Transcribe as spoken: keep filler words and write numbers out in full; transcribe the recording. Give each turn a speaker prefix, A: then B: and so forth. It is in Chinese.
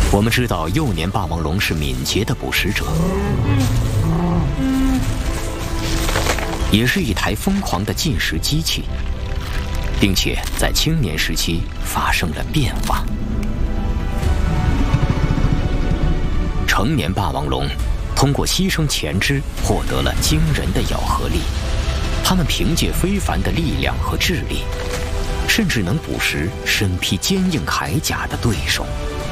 A: 我们知道幼年霸王龙是敏捷的捕食者，也是一台疯狂的进食机器，并且在青年时期发生了变化。成年霸王龙通过牺牲前肢获得了惊人的咬合力，它们凭借非凡的力量和智力，甚至能捕食身披坚硬铠甲的对手。